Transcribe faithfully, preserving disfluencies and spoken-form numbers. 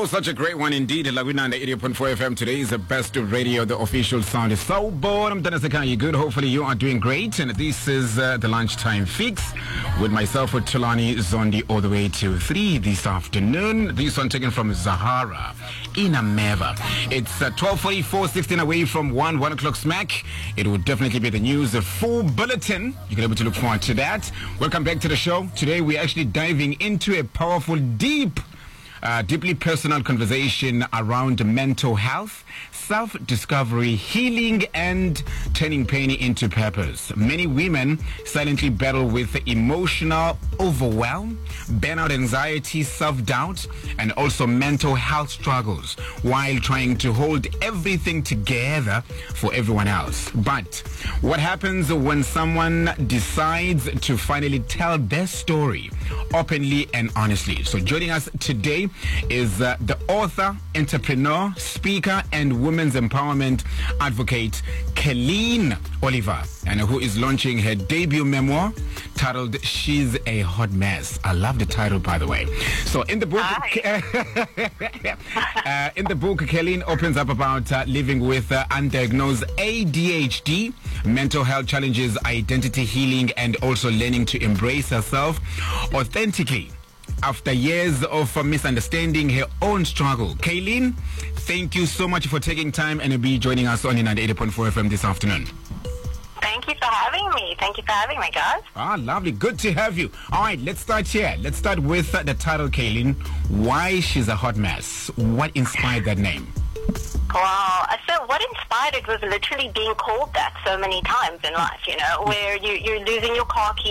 such a great one indeed. Laguna and eighty point four F M. Today is the best of radio. The official sound is so bored. I'm Dennis Akanyi. Good. Hopefully you are doing great. And this is uh, the lunchtime fix with myself, with Tulani Zondi, all the way to three this afternoon. This one taken from Zahara in Ameva. It's uh, twelve forty-four, sixteen away from one, one o'clock smack. It will definitely be the news, a full bulletin. You can be able to look forward to that. Welcome back to the show. Today we're actually diving into a powerful, deep, Uh, deeply personal conversation around mental health, self-discovery, healing, and turning pain into purpose. Many women silently battle with emotional overwhelm, burnout, anxiety, self-doubt, and also mental health struggles while trying to hold everything together for everyone else. But what happens when someone decides to finally tell their story openly and honestly? So joining us today is uh, the author, entrepreneur, speaker, and women's empowerment advocate, Kelleen Oliver, and who is launching her debut memoir titled She's a Hot Mess. I love the title, by the way. So in the book, uh, in the book, Kelleen opens up about uh, living with uh, undiagnosed A D H D, mental health challenges, identity healing, and also learning to embrace herself authentically after years of uh, misunderstanding her own struggle. Kelleen, thank you so much for taking time and be joining us on ninety-eight point four F M this afternoon. Thank you for having me. Thank you for having me, guys. Ah, lovely. Good to have you. All right, let's start here. Let's start with uh, the title, Kelleen. Why She's a Hot Mess? What inspired that name? Wow. So what inspired it was literally being called that so many times in life, you know, where you, you're losing your car keys.